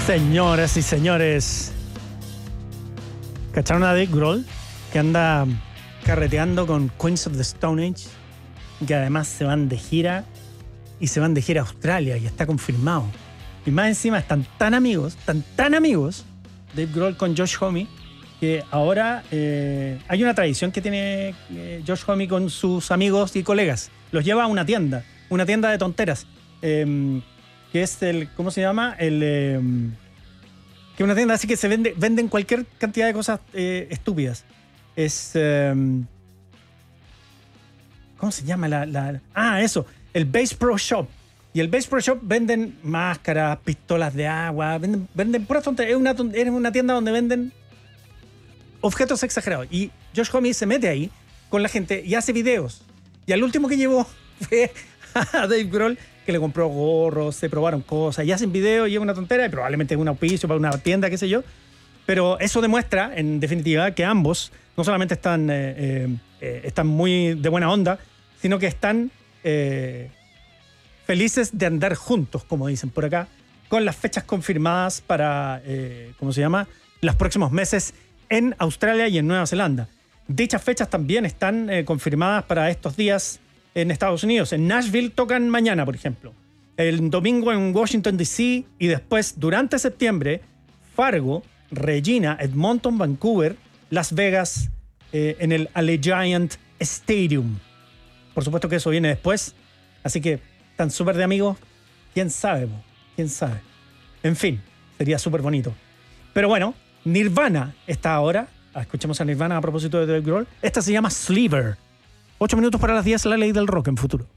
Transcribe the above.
Señoras y señores, ¿cacharon a Dave Grohl? Que anda carreteando con Queens of the Stone Age, que además se van de gira y se van de gira a Australia y está confirmado. Y más encima están tan amigos, Dave Grohl con Josh Homme, que ahora hay una tradición que tiene Josh Homme con sus amigos y colegas. Los lleva a una tienda de tonteras. Que es el, ¿cómo se llama? Que una tienda así que se venden cualquier cantidad de cosas estúpidas. Es, ¿cómo se llama? Eso, el Bass Pro Shop. Y el Bass Pro Shop venden máscaras, pistolas de agua, venden puras tonterías. Es una tienda donde venden objetos exagerados. Y Josh Homme se mete ahí con la gente y hace videos. Y al último que llevó fue a Dave Grohl, que le compró gorros, se probaron cosas y hacen videos y es una tontera y probablemente es un auspicio para una tienda, qué sé yo. Pero eso demuestra, en definitiva, que ambos no solamente están muy de buena onda, sino que están felices de andar juntos, como dicen por acá, con las fechas confirmadas para, los próximos meses en Australia y en Nueva Zelanda. Dichas fechas también están confirmadas para estos días en Estados Unidos. En Nashville tocan mañana, por ejemplo. El domingo en Washington, D.C. y después, durante septiembre, Fargo, Regina, Edmonton, Vancouver, Las Vegas, en el Allegiant Stadium. Por supuesto que eso viene después. Así que están súper de amigos. ¿Quién sabe? ¿Quién sabe? En fin, sería súper bonito. Pero bueno, Nirvana está ahora. Escuchemos a Nirvana a propósito de Dave Grohl. Esta se llama Sliver. 8 minutos para las 10, la ley del rock en Futuro.